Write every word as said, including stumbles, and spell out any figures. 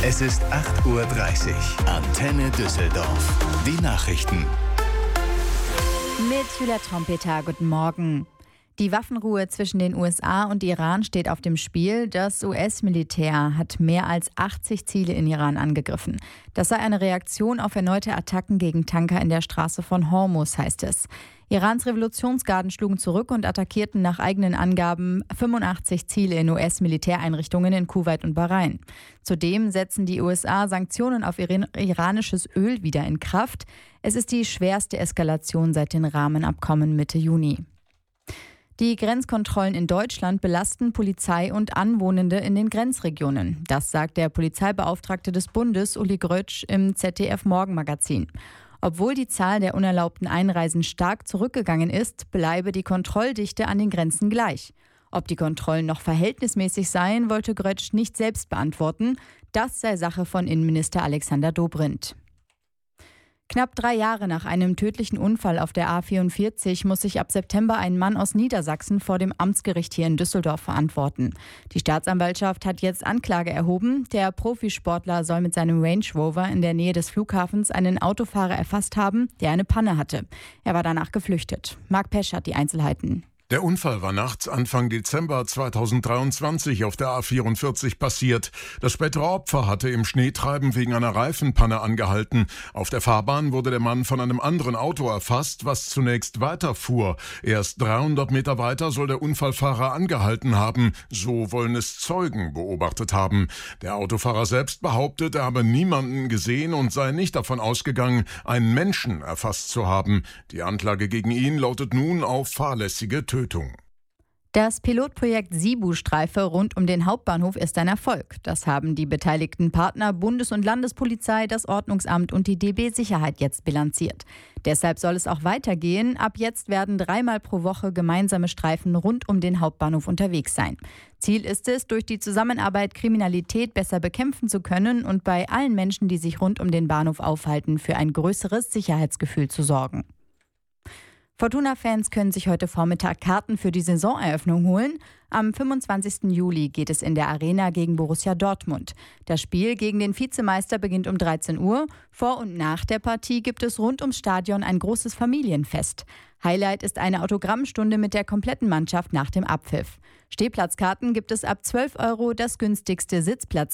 Es ist acht Uhr dreißig. Antenne Düsseldorf. Die Nachrichten. Mit Julia Trompeter, guten Morgen. Die Waffenruhe zwischen den U S A und Iran steht auf dem Spiel. Das U S-Militär hat mehr als achtzig Ziele in Iran angegriffen. Das sei eine Reaktion auf erneute Attacken gegen Tanker in der Straße von Hormuz, heißt es. Irans Revolutionsgarden schlugen zurück und attackierten nach eigenen Angaben fünfundachtzig Ziele in U S-Militäreinrichtungen in Kuwait und Bahrain. Zudem setzen die U S A Sanktionen auf iranisches Öl wieder in Kraft. Es ist die schwerste Eskalation seit den Rahmenabkommen Mitte Juni. Die Grenzkontrollen in Deutschland belasten Polizei und Anwohnende in den Grenzregionen. Das sagt der Polizeibeauftragte des Bundes, Uli Grötsch, im Z D F-Morgenmagazin. Obwohl die Zahl der unerlaubten Einreisen stark zurückgegangen ist, bleibe die Kontrolldichte an den Grenzen gleich. Ob die Kontrollen noch verhältnismäßig seien, wollte Grötsch nicht selbst beantworten. Das sei Sache von Innenminister Alexander Dobrindt. Knapp drei Jahre nach einem tödlichen Unfall auf der A vierundvierzig muss sich ab September ein Mann aus Niedersachsen vor dem Amtsgericht hier in Düsseldorf verantworten. Die Staatsanwaltschaft hat jetzt Anklage erhoben. Der Profisportler soll mit seinem Range Rover in der Nähe des Flughafens einen Autofahrer erfasst haben, der eine Panne hatte. Er war danach geflüchtet. Marc Pesch hat die Einzelheiten. Der Unfall war nachts Anfang Dezember zweitausenddreiundzwanzig auf der A vierundvierzig passiert. Das spätere Opfer hatte im Schneetreiben wegen einer Reifenpanne angehalten. Auf der Fahrbahn wurde der Mann von einem anderen Auto erfasst, was zunächst weiterfuhr. Erst dreihundert Meter weiter soll der Unfallfahrer angehalten haben. So wollen es Zeugen beobachtet haben. Der Autofahrer selbst behauptet, er habe niemanden gesehen und sei nicht davon ausgegangen, einen Menschen erfasst zu haben. Die Anklage gegen ihn lautet nun auf fahrlässige Tötung. Das Pilotprojekt Sibu-Streife rund um den Hauptbahnhof ist ein Erfolg. Das haben die beteiligten Partner Bundes- und Landespolizei, das Ordnungsamt und die D B Sicherheit jetzt bilanziert. Deshalb soll es auch weitergehen. Ab jetzt werden dreimal pro Woche gemeinsame Streifen rund um den Hauptbahnhof unterwegs sein. Ziel ist es, durch die Zusammenarbeit Kriminalität besser bekämpfen zu können und bei allen Menschen, die sich rund um den Bahnhof aufhalten, für ein größeres Sicherheitsgefühl zu sorgen. Fortuna-Fans können sich heute Vormittag Karten für die Saisoneröffnung holen. Am fünfundzwanzigsten Juli geht es in der Arena gegen Borussia Dortmund. Das Spiel gegen den Vizemeister beginnt um dreizehn Uhr. Vor und nach der Partie gibt es rund ums Stadion ein großes Familienfest. Highlight ist eine Autogrammstunde mit der kompletten Mannschaft nach dem Abpfiff. Stehplatzkarten gibt es ab zwölf Euro, das günstigste Sitzplatz